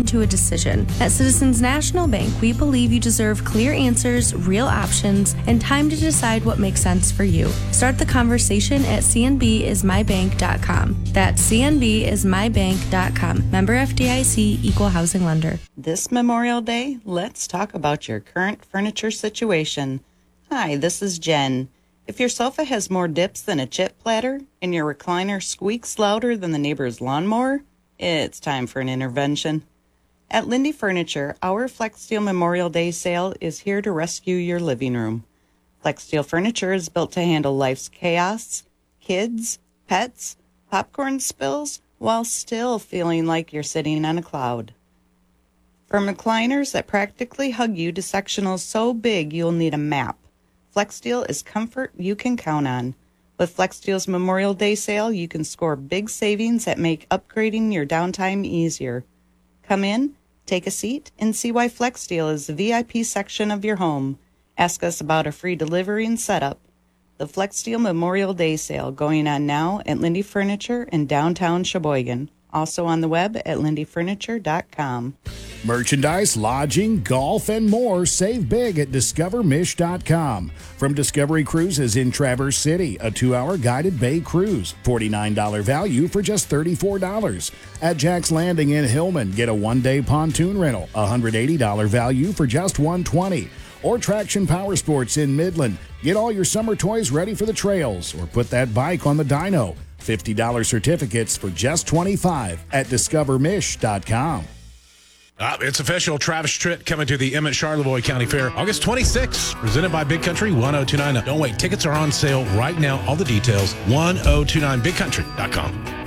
into a decision. At Citizens National Bank, we believe you deserve clear answers, real options, and time to decide what makes sense for you. Start the conversation at cnbismybank.com. That's cnbismybank.com. Member FDIC, Equal Housing Lender. This Memorial Day, let's talk about your current furniture situation. Hi, this is Jen. If your sofa has more dips than a chip platter and your recliner squeaks louder than the neighbor's lawnmower, it's time for an intervention. At Lindy Furniture, our FlexSteel Memorial Day sale is here to rescue your living room. FlexSteel Furniture is built to handle life's chaos, kids, pets, popcorn spills, while still feeling like you're sitting on a cloud. From recliners that practically hug you to sectionals so big you'll need a map, FlexSteel is comfort you can count on. With FlexSteel's Memorial Day sale, you can score big savings that make upgrading your downtime easier. Come in, take a seat, and see why FlexSteel is the VIP section of your home. Ask us about a free delivery and setup. The FlexSteel Memorial Day sale going on now at Lindy Furniture in downtown Sheboygan. Also on the web at lindyfurniture.com. Merchandise, lodging, golf, and more. Save big at discovermish.com. From Discovery Cruises in Traverse City, a 2-hour guided bay cruise, $49 value for just $34. At Jack's Landing in Hillman, get a 1-day pontoon rental, $180 value for just $120. Or Traction Power Sports in Midland. Get all your summer toys ready for the trails, or put that bike on the dyno. $50 certificates for just $25 at discovermish.com. It's official. Travis Tritt coming to the Emmett Charlevoix County Fair August 26th, presented by Big Country 1029. Don't wait. Tickets are on sale right now. All the details, 1029bigcountry.com.